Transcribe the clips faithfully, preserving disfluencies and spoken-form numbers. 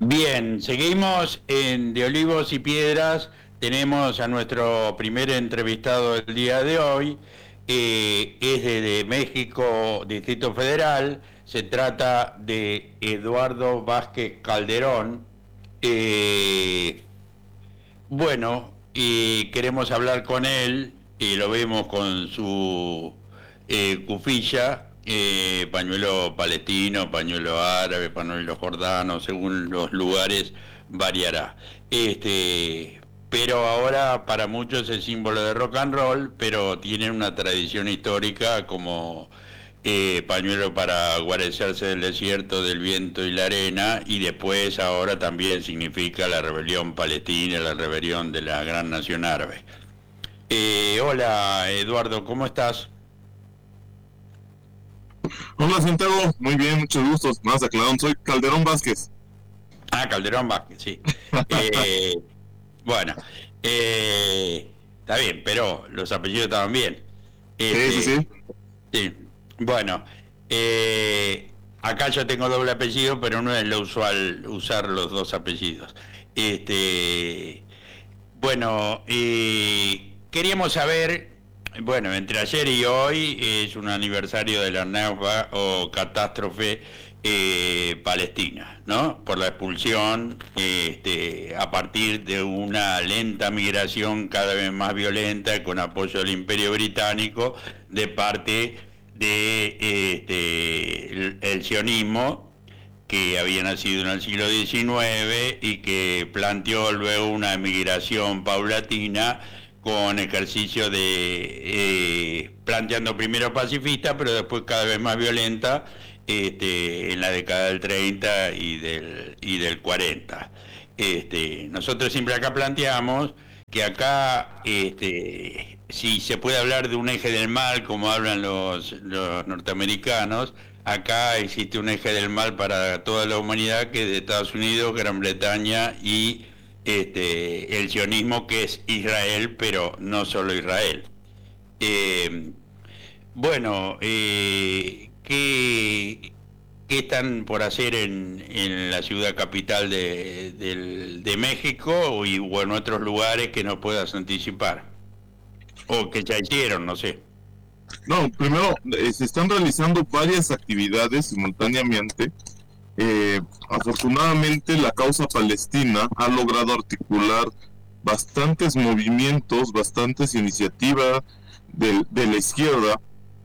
Bien, seguimos en De Olivos y Piedras. Tenemos a nuestro primer entrevistado el día de hoy. Eh, es de, de México, Distrito Federal. Se trata de Eduardo Vázquez Calderón. Eh, bueno, y queremos hablar con él, y lo vemos con su eh, cufilla, eh, pañuelo palestino, pañuelo árabe, pañuelo jordano, según los lugares variará. Este, pero ahora para muchos es símbolo de rock and roll, pero tiene una tradición histórica como eh, pañuelo para guarecerse del desierto, del viento y la arena, y después ahora también significa la rebelión palestina, la rebelión de la gran nación árabe. Eh, hola Eduardo, ¿cómo estás? Hola Santiago, muy bien, muchos gustos. Más aclarado, soy Calderón Vázquez. Ah, Calderón Vázquez, sí. Eh, bueno, eh, está bien, pero los apellidos estaban bien. Sí, sí, Este, sí. sí, bueno, eh, acá yo tengo doble apellido, pero no es lo usual usar los dos apellidos. Este, bueno, eh, queríamos saber, bueno, entre ayer y hoy es un aniversario de la Nakba o catástrofe eh, palestina, ¿no? Por la expulsión, este, a partir de una lenta migración cada vez más violenta con apoyo del Imperio Británico de parte de este, el, el sionismo, que había nacido en el siglo diecinueve y que planteó luego una emigración paulatina con ejercicio de, eh, planteando primero pacifista, pero después cada vez más violenta, este, en la década del treinta y del, y del cuarenta. Este, nosotros siempre acá planteamos que acá, este, si se puede hablar de un eje del mal, como hablan los, los norteamericanos, acá existe un eje del mal para toda la humanidad, que es de Estados Unidos, Gran Bretaña y este, el sionismo, que es Israel, pero no solo Israel. Eh, bueno, eh, ¿qué, ¿qué están por hacer en, en la ciudad capital de, de, de México y, o en otros lugares que no puedas anticipar? O que ya hicieron, no sé. No, primero, eh, se están realizando varias actividades simultáneamente. Eh, afortunadamente, la causa palestina ha logrado articular bastantes movimientos, bastantes iniciativas de, de la izquierda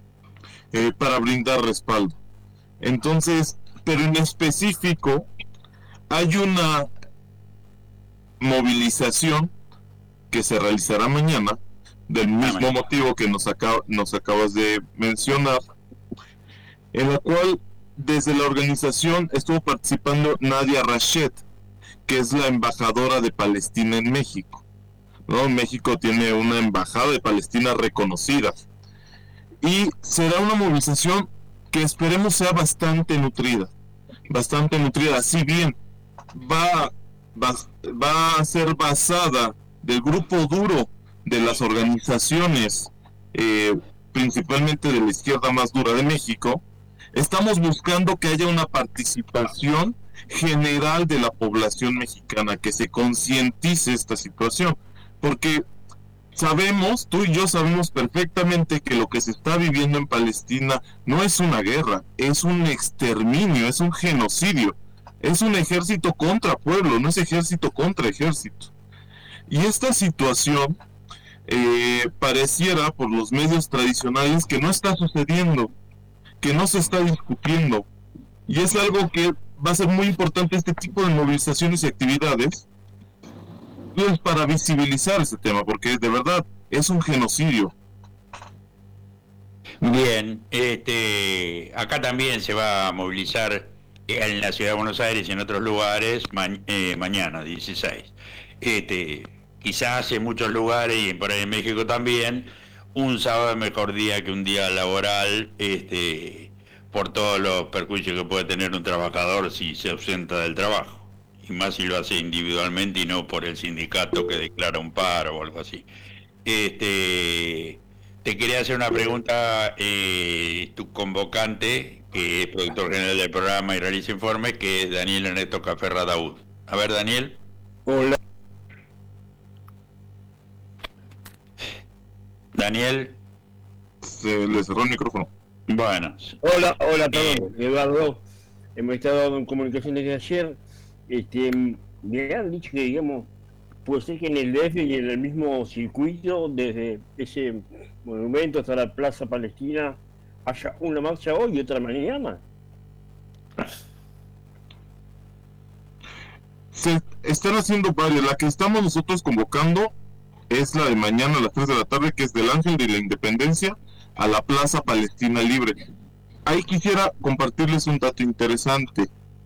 eh, para brindar respaldo. Entonces, pero en específico, hay una movilización que se realizará mañana, del mismo ah, motivo que nos, acaba, nos acabas de mencionar, en la cual desde la organización estuvo participando Nadia Rashid, que es la embajadora de Palestina en México, ¿no? México tiene una embajada de Palestina reconocida, y será una movilización que esperemos sea bastante nutrida, bastante nutrida, si bien va, va, va a ser basada del grupo duro de las organizaciones, eh, principalmente de la izquierda más dura de México. Estamos buscando que haya una participación general de la población mexicana, que se concientice esta situación, porque sabemos, tú y yo sabemos perfectamente que lo que se está viviendo en Palestina no es una guerra, es un exterminio, es un genocidio, es un ejército contra pueblo, no es ejército contra ejército. Y esta situación eh, pareciera por los medios tradicionales que no está sucediendo, que no se está discutiendo, y es algo que va a ser muy importante, este tipo de movilizaciones y actividades, pues, para visibilizar este tema, porque de verdad es un genocidio. Bien, este, acá también se va a movilizar en la ciudad de Buenos Aires y en otros lugares ma eh, mañana, dieciséis. Este, quizás en muchos lugares y por ahí en México también, un sábado es mejor día que un día laboral, este, por todos los perjuicios que puede tener un trabajador si se ausenta del trabajo. Y más si lo hace individualmente y no por el sindicato que declara un paro o algo así. Este, te quería hacer una pregunta, eh, tu convocante, que es productor general del programa y realiza informes, que es Daniel Ernesto Caferra Daud. A ver, Daniel. Hola. Daniel. Se le cerró el micrófono. Bueno. Hola, hola, perdón, eh, Eduardo. Hemos estado en comunicación desde ayer. Este, me han dicho que, digamos, puede ser que en el D F y en el mismo circuito, desde ese monumento hasta la Plaza Palestina, haya una marcha hoy y otra mañana. Se están haciendo varias. La que estamos nosotros convocando es la de mañana a las tres de la tarde, que es del Ángel de la Independencia a la Plaza Palestina Libre. Ahí quisiera compartirles un dato interesante.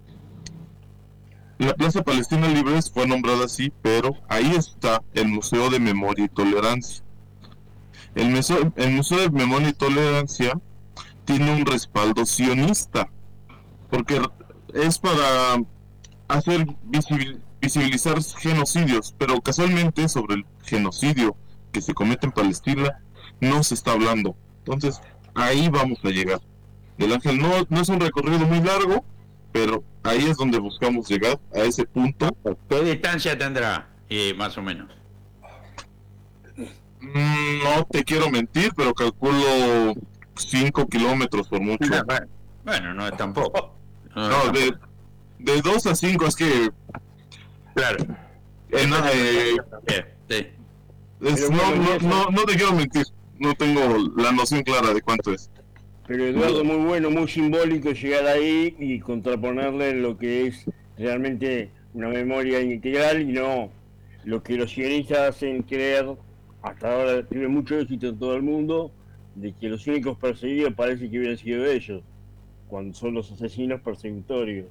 La Plaza Palestina Libre fue nombrada así, pero ahí está el Museo de Memoria y Tolerancia. El Museo, el Museo de Memoria y Tolerancia tiene un respaldo sionista, porque es para hacer visibil, visibilizar genocidios, pero casualmente sobre el genocidio que se comete en Palestina no se está hablando. Entonces, ahí vamos a llegar. El Ángel no, no es un recorrido muy largo, pero ahí es donde buscamos llegar, a ese punto. ¿Qué distancia tendrá, eh, más o menos? Mm, no te quiero mentir, pero calculo cinco kilómetros por mucho. Ah, bueno, bueno, no es tampoco. No, No, es de, tampoco. de dos a cinco es que... Claro. En, eh, Sí. es, no, no, no, no te quiero mentir, no tengo la noción clara de cuánto es. Pero Eduardo, muy bueno, muy simbólico llegar ahí y contraponerle lo que es realmente una memoria integral y no lo que los sionistas hacen creer, hasta ahora tiene mucho éxito en todo el mundo, de que los únicos perseguidos parece que hubieran sido ellos, cuando son los asesinos persecutorios.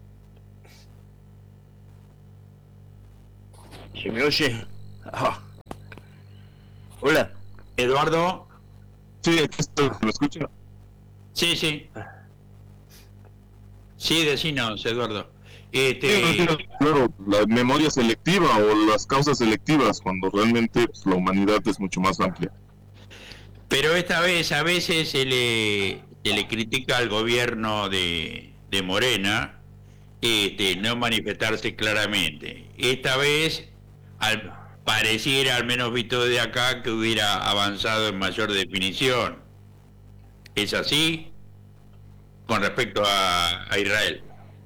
¿Se me oye? Ah. Hola. Eduardo. Sí, aquí estoy, ¿me escucha? Sí, sí. Sí, decinos, Eduardo. Este... Sí, no, claro, la memoria selectiva o las causas selectivas, cuando realmente pues, la humanidad es mucho más amplia. Pero esta vez, a veces se le, se le critica al gobierno de, de Morena este, no manifestarse claramente. Esta vez, al pareciera, al menos visto de acá, que hubiera avanzado en mayor definición. ¿Es así? Con respecto a, a Israel.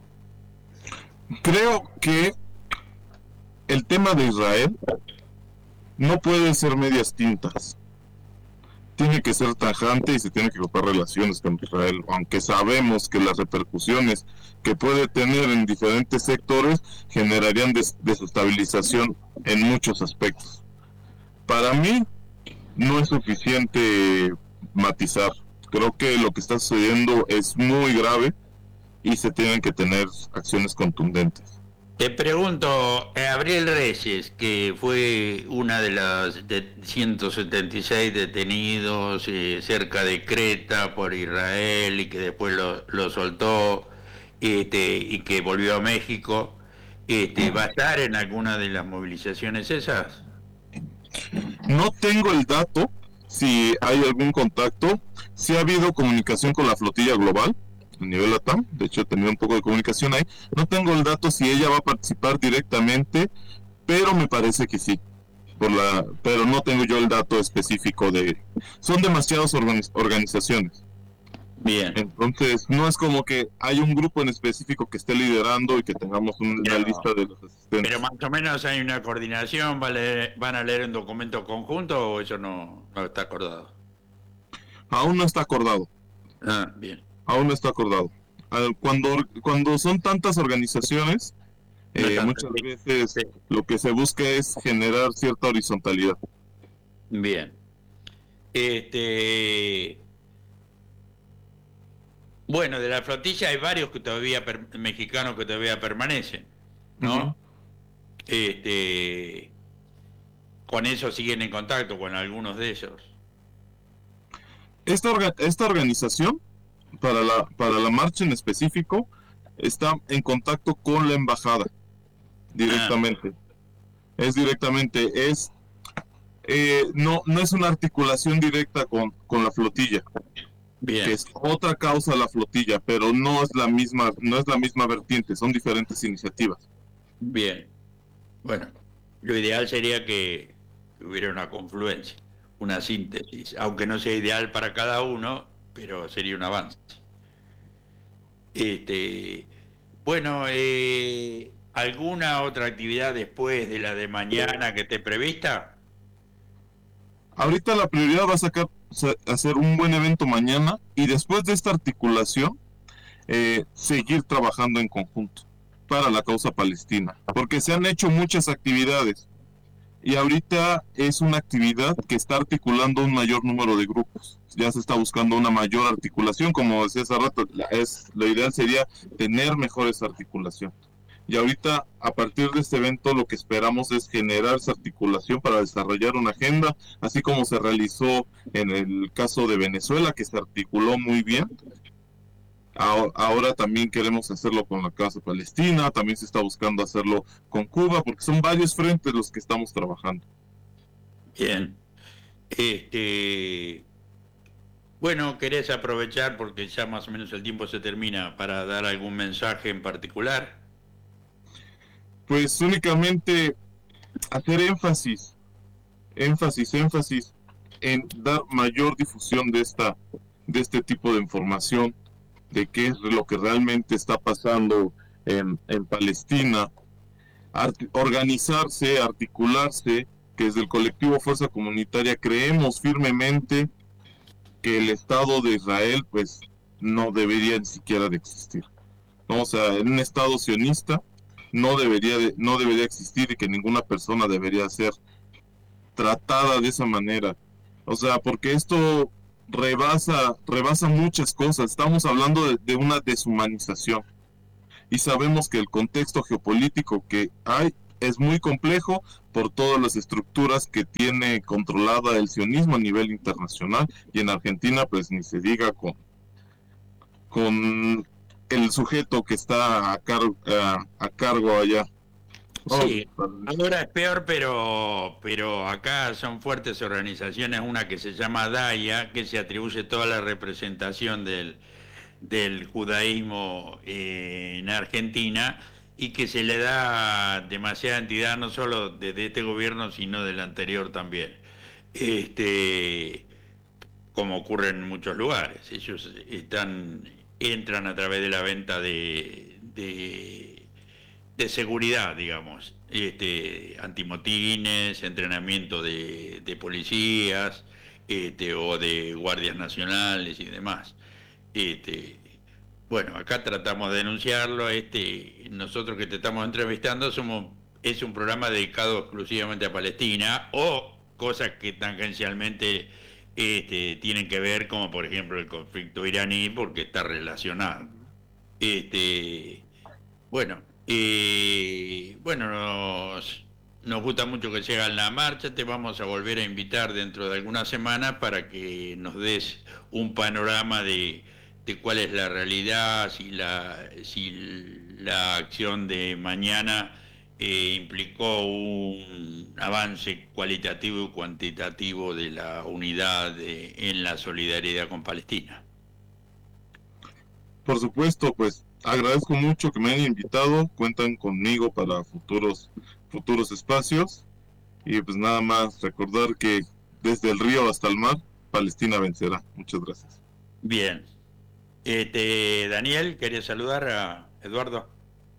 Creo que el tema de Israel no puede ser medias tintas. Tiene que ser tajante y se tiene que cortar relaciones con Israel, aunque sabemos que las repercusiones que puede tener en diferentes sectores generarían des- desestabilización en muchos aspectos. Para mí no es suficiente matizar. Creo que lo que está sucediendo es muy grave y se tienen que tener acciones contundentes. Te pregunto, eh, Abril Reyes, que fue una de las de ciento setenta y seis detenidos eh, cerca de Creta por Israel y que después lo, lo soltó este, y que volvió a México, este, ¿va a estar en alguna de las movilizaciones esas? No tengo el dato si hay algún contacto, si ha habido comunicación con la flotilla global a nivel LATAM, de hecho he tenido un poco de comunicación ahí, no tengo el dato si ella va a participar directamente, pero me parece que sí, por la, pero no tengo yo el dato específico de, son demasiadas organiz, organizaciones. Bien. Entonces, no es como que hay un grupo en específico que esté liderando y que tengamos una No. lista de los asistentes. Pero más o menos hay una coordinación, ¿va a leer- ¿van a leer un documento conjunto o eso no, no está acordado? Aún no está acordado. Ah, bien. Aún no está acordado. Cuando, cuando son tantas organizaciones, No eh, está- muchas veces sí. lo que se busca es generar cierta horizontalidad. Bien. Este... Bueno, de la flotilla hay varios que todavía per- mexicanos que todavía permanecen, ¿no? Ujú. Este, con eso siguen en contacto con algunos de ellos. Esta, orga, esta organización, para la, para la marcha en específico, está en contacto con la embajada directamente. Ah. Es directamente, es eh, no, no es una articulación directa con, con la flotilla. Bien. Que es otra causa la flotilla, pero no es la misma, no es la misma vertiente, son diferentes iniciativas. Bien. Bueno, lo ideal sería que hubiera una confluencia, una síntesis, aunque no sea ideal para cada uno, pero sería un avance. Este, bueno, eh, ¿alguna otra actividad después de la de mañana que esté prevista? Ahorita la prioridad va a sacar, sa- hacer un buen evento mañana y después de esta articulación, eh, seguir trabajando en conjunto para la causa palestina, porque se han hecho muchas actividades y ahorita es una actividad que está articulando un mayor número de grupos. Ya se está buscando una mayor articulación, como decía hace rato, la- es, lo ideal sería tener mejores articulación. Y ahorita, a partir de este evento, lo que esperamos es generar esa articulación para desarrollar una agenda, así como se realizó en el caso de Venezuela, que se articuló muy bien. Ahora también queremos hacerlo con la causa palestina, también se está buscando hacerlo con Cuba, porque son varios frentes los que estamos trabajando. Bien. Este, bueno, ¿querés aprovechar porque ya más o menos el tiempo se termina para dar algún mensaje en particular? Pues únicamente hacer énfasis, énfasis, énfasis en dar mayor difusión de esta, de este tipo de información, de qué es lo que realmente está pasando en, en Palestina, art organizarse, articularse, que desde el colectivo Fuerza Comunitaria creemos firmemente que el Estado de Israel pues no debería ni siquiera de existir, ¿no? O sea, en un Estado sionista no debería de, no debería existir y que ninguna persona debería ser tratada de esa manera. O sea, porque esto rebasa, rebasa muchas cosas. Estamos hablando de, de una deshumanización. Y sabemos que el contexto geopolítico que hay es muy complejo por todas las estructuras que tiene controlada el sionismo a nivel internacional, y en Argentina pues ni se diga con, con el sujeto que está a, car a, a cargo allá. Oh, Sí, ahora es peor, pero, pero acá son fuertes organizaciones, una que se llama DAIA, que se atribuye toda la representación del, del judaísmo eh, en Argentina y que se le da demasiada entidad no solo desde este gobierno, sino del anterior también. Este, como ocurre en muchos lugares. Ellos están, entran a través de la venta de, de, de seguridad, digamos, este, antimotines, entrenamiento de, de policías, este, o de guardias nacionales y demás. Este, bueno, acá tratamos de denunciarlo. Este, nosotros que te estamos entrevistando somos, es un programa dedicado exclusivamente a Palestina o cosas que tangencialmente este, tienen que ver, como por ejemplo el conflicto iraní, porque está relacionado. Este, bueno, eh, bueno, nos, nos gusta mucho que se haga la marcha. Te vamos a volver a invitar dentro de algunas semanas para que nos des un panorama de, de cuál es la realidad, si la, si la acción de mañana eh, implicó un avance cualitativo y cuantitativo de la unidad de- en la solidaridad con Palestina. por supuesto, pues agradezco mucho que me hayan invitado, cuentan conmigo para futuros, futuros espacios, y pues nada más recordar que desde el río hasta el mar, Palestina vencerá. Muchas gracias. Bien. Este, Daniel, ¿quería saludar a Eduardo?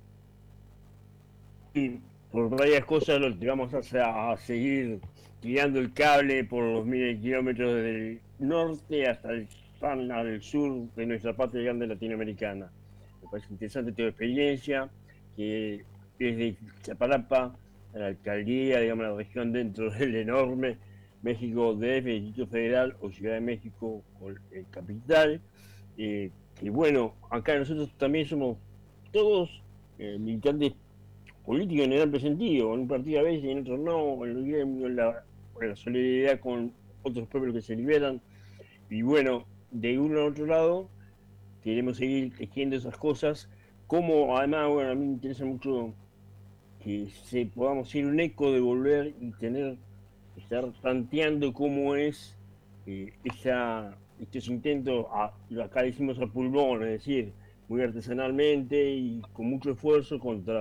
Y por varias cosas lo que vamos a, a seguir tirando el cable por los miles de kilómetros del norte hasta el tan al sur de nuestra parte grande latinoamericana. Me parece interesante tu experiencia, que desde Chapalapa, la alcaldía, digamos, la región dentro del enorme México D F, Distrito Federal o Ciudad de México, o el capital. Eh, que bueno, acá nosotros también somos todos eh, militantes políticos en el amplio sentido, en un partido a veces y en otro no, en el gremio, en la, en la solidaridad con otros pueblos que se liberan. Y bueno, de uno a otro lado, queremos seguir tejiendo esas cosas. Como además, bueno, a mí me interesa mucho que se, podamos ir un eco de volver y tener, estar tanteando cómo es eh, esa, estos intentos, a, acá decimos a pulmón, es decir, muy artesanalmente y con mucho esfuerzo contra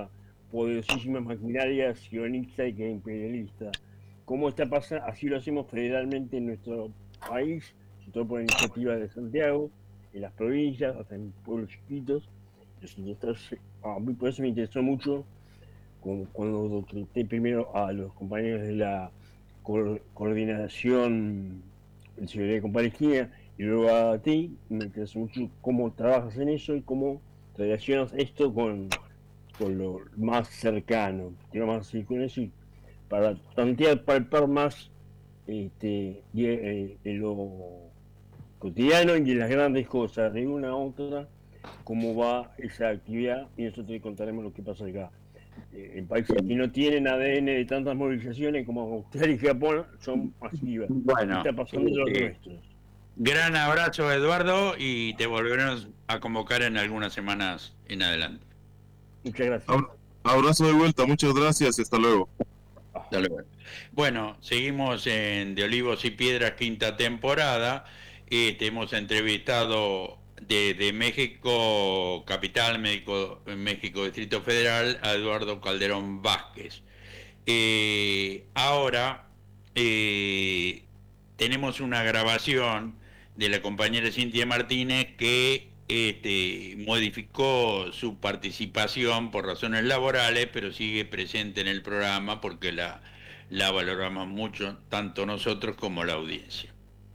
poderosísima maquinaria sionista y que imperialista. ¿Cómo está pasando? Así lo hacemos federalmente en nuestro país, sobre todo por iniciativa de Santiago, en las provincias, hasta en pueblos chiquitos. Entonces, a mí por eso me interesó mucho cuando documenté primero a los compañeros de la co coordinación de seguridad con Palestina y luego a ti. Me interesó mucho cómo trabajas en eso y cómo relacionas esto con, con lo más cercano. Quiero más así con eso y para tantear, palpar más este, y, eh, en lo cotidiano y en las grandes cosas, de una a otra, cómo va esa actividad, y nosotros te contaremos lo que pasa acá. Eh, en países que no tienen A D N de tantas movilizaciones como Australia y Japón son masivas. ¿Qué Bueno, está pasando en los eh, nuestros? gran abrazo, Eduardo, y te volveremos a convocar en algunas semanas en adelante. Muchas gracias. Abrazo de vuelta, muchas gracias y hasta luego. Hasta luego. Bueno, seguimos en De Olivos y Piedras, quinta temporada. Este, hemos entrevistado desde México Capital, México, México Distrito Federal, a Eduardo Calderón Vázquez. Eh, ahora eh, tenemos una grabación de la compañera Cintia Martínez que este, modificó su participación por razones laborales, pero sigue presente en el programa porque la, la valoramos mucho, tanto nosotros como la audiencia.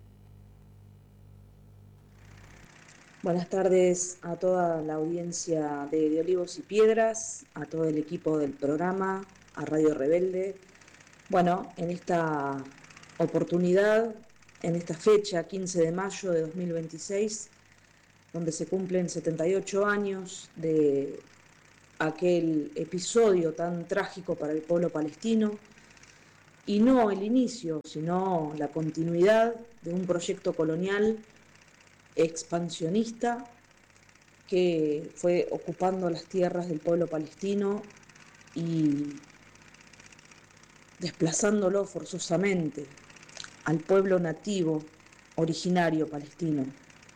Buenas tardes a toda la audiencia de, de Olivos y Piedras, a todo el equipo del programa, a Radio Rebelde. Bueno, en esta oportunidad, en esta fecha, quince de mayo de dos mil veintiséis, donde se cumplen setenta y ocho años de aquel episodio tan trágico para el pueblo palestino, y no el inicio, sino la continuidad de un proyecto colonial expansionista que fue ocupando las tierras del pueblo palestino y desplazándolo forzosamente al pueblo nativo originario palestino.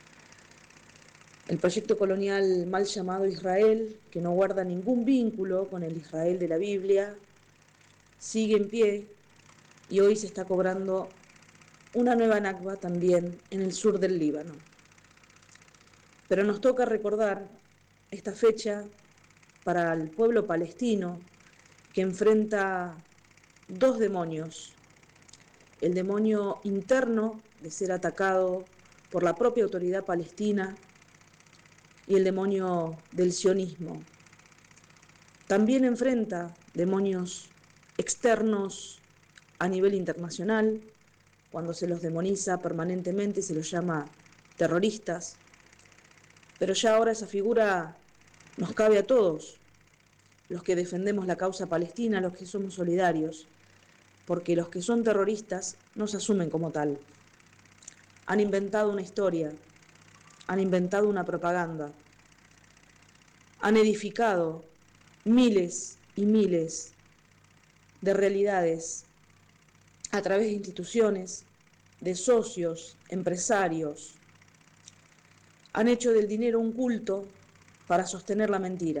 El proyecto colonial mal llamado Israel, que no guarda ningún vínculo con el Israel de la Biblia, sigue en pie y hoy se está cobrando una nueva Nakba también en el sur del Líbano. Pero nos toca recordar esta fecha para el pueblo palestino que enfrenta dos demonios. El demonio interno de ser atacado por la propia autoridad palestina y el demonio del sionismo. También enfrenta demonios externos a nivel internacional, cuando se los demoniza permanentemente, se los llama terroristas. Pero ya ahora esa figura nos cabe a todos, los que defendemos la causa palestina, los que somos solidarios, porque los que son terroristas no se asumen como tal. Han inventado una historia, han inventado una propaganda, han edificado miles y miles de realidades a través de instituciones, de socios, empresarios. Han hecho del dinero un culto para sostener la mentira.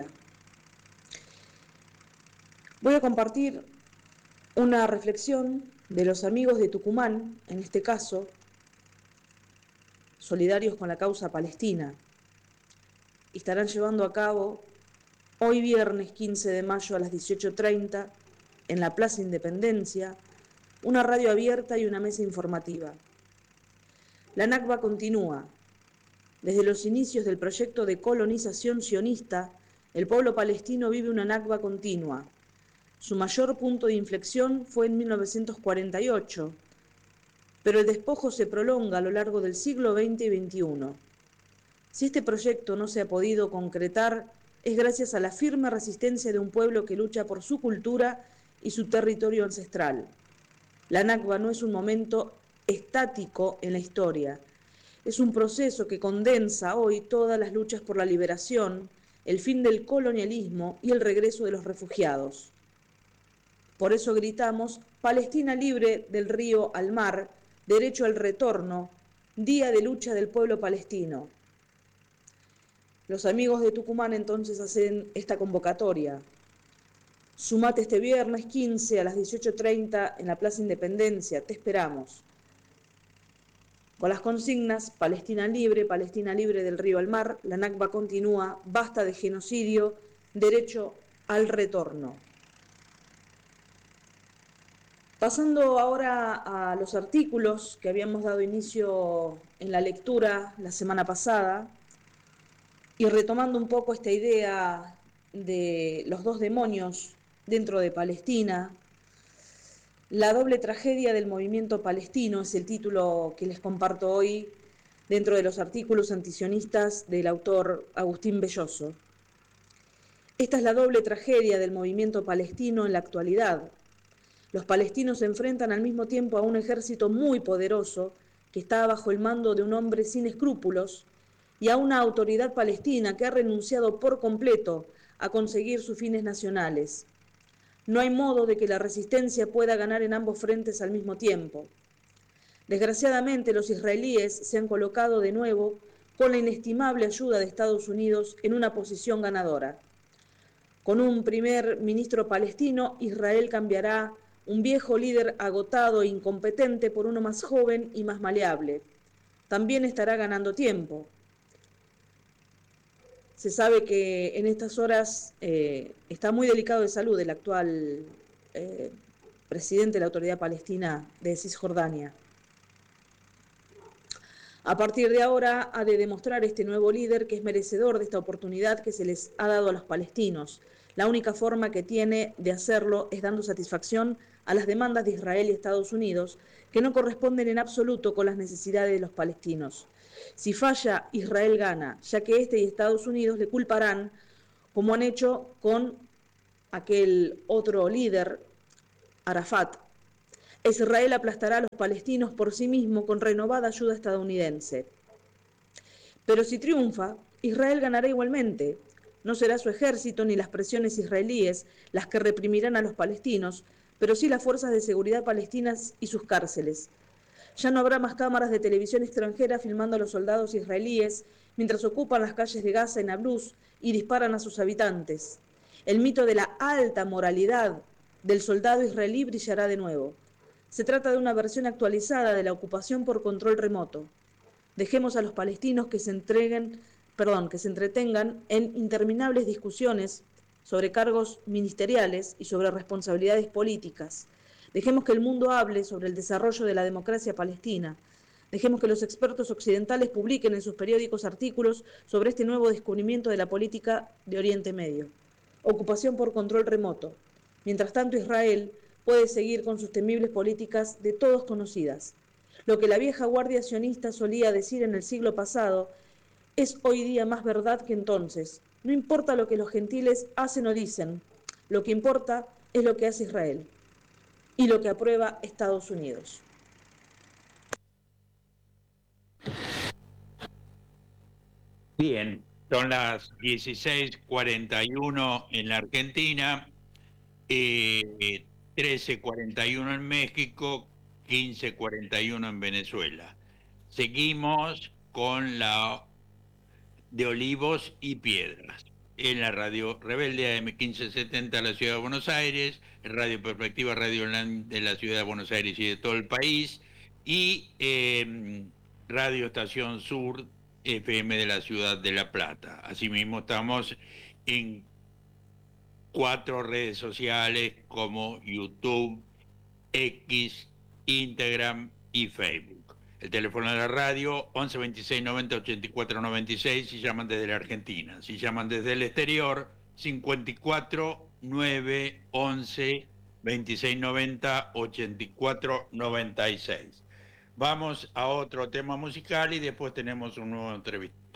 Voy a compartir una reflexión de los amigos de Tucumán, en este caso, solidarios con la causa palestina. Y estarán llevando a cabo hoy viernes quince de mayo a las dieciocho treinta en la Plaza Independencia una radio abierta y una mesa informativa. La Nakba continúa. Desde los inicios del proyecto de colonización sionista, el pueblo palestino vive una Nakba continua. Su mayor punto de inflexión fue en mil novecientos cuarenta y ocho, pero el despojo se prolonga a lo largo del siglo veinte y veintiuno. Si este proyecto no se ha podido concretar, es gracias a la firme resistencia de un pueblo que lucha por su cultura y su territorio ancestral. La Nakba no es un momento estático en la historia, es un proceso que condensa hoy todas las luchas por la liberación, el fin del colonialismo y el regreso de los refugiados. Por eso gritamos, Palestina libre del río al mar, derecho al retorno, día de lucha del pueblo palestino. Los amigos de Tucumán entonces hacen esta convocatoria. Sumate este viernes quince a las dieciocho treinta en la Plaza Independencia, te esperamos. Con las consignas Palestina libre, Palestina libre del río al mar, la Nakba continúa, basta de genocidio, derecho al retorno. Pasando ahora a los artículos que habíamos dado inicio en la lectura la semana pasada y retomando un poco esta idea de los dos demonios dentro de Palestina, la doble tragedia del movimiento palestino es el título que les comparto hoy dentro de los artículos antisionistas del autor Agustín Belloso. Esta es la doble tragedia del movimiento palestino en la actualidad. Los palestinos se enfrentan al mismo tiempo a un ejército muy poderoso que está bajo el mando de un hombre sin escrúpulos y a una autoridad palestina que ha renunciado por completo a conseguir sus fines nacionales. No hay modo de que la resistencia pueda ganar en ambos frentes al mismo tiempo. Desgraciadamente, los israelíes se han colocado de nuevo, con la inestimable ayuda de Estados Unidos, en una posición ganadora. Con un primer ministro palestino, Israel cambiará un viejo líder agotado e incompetente por uno más joven y más maleable. También estará ganando tiempo. Se sabe que en estas horas eh, está muy delicado de salud el actual eh, presidente de la Autoridad Palestina de Cisjordania. A partir de ahora ha de demostrar este nuevo líder que es merecedor de esta oportunidad que se les ha dado a los palestinos. La única forma que tiene de hacerlo es dando satisfacción a las demandas de Israel y Estados Unidos, que no corresponden en absoluto con las necesidades de los palestinos. Si falla, Israel gana, ya que este y Estados Unidos le culparán, como han hecho con aquel otro líder, Arafat. Israel aplastará a los palestinos por sí mismo con renovada ayuda estadounidense. Pero si triunfa, Israel ganará igualmente. No será su ejército ni las presiones israelíes las que reprimirán a los palestinos, pero sí las fuerzas de seguridad palestinas y sus cárceles. Ya no habrá más cámaras de televisión extranjera filmando a los soldados israelíes mientras ocupan las calles de Gaza y Nablus y disparan a sus habitantes. El mito de la alta moralidad del soldado israelí brillará de nuevo. Se trata de una versión actualizada de la ocupación por control remoto. Dejemos a los palestinos que se entreguen, perdón, que se entretengan en interminables discusiones sobre cargos ministeriales y sobre responsabilidades políticas. Dejemos que el mundo hable sobre el desarrollo de la democracia palestina. Dejemos que los expertos occidentales publiquen en sus periódicos artículos sobre este nuevo descubrimiento de la política de Oriente Medio. Ocupación por control remoto. Mientras tanto, Israel puede seguir con sus temibles políticas de todos conocidas. Lo que la vieja guardia sionista solía decir en el siglo pasado es hoy día más verdad que entonces. No importa lo que los gentiles hacen o dicen, lo que importa es lo que hace Israel y lo que aprueba Estados Unidos. Bien, son las dieciséis cuarenta y uno en la Argentina, eh, trece cuarenta y uno en México, quince cuarenta y uno en Venezuela. Seguimos con la de Olivos y Piedras en la radio Rebelde A M quince setenta de la Ciudad de Buenos Aires, Radio Perspectiva, Radio Online de la Ciudad de Buenos Aires y de todo el país, y eh, Radio Estación Sur F M de la Ciudad de La Plata. Asimismo estamos en cuatro redes sociales como YouTube, X, Instagram y Facebook. El teléfono de la radio, once veintiséis noventa ochenta y cuatro noventa y seis, si llaman desde la Argentina. Si llaman desde el exterior, cincuenta y cuatro nueve once veintiséis noventa ochenta y cuatro noventa y seis. Vamos a otro tema musical y después tenemos un nuevo entrevista.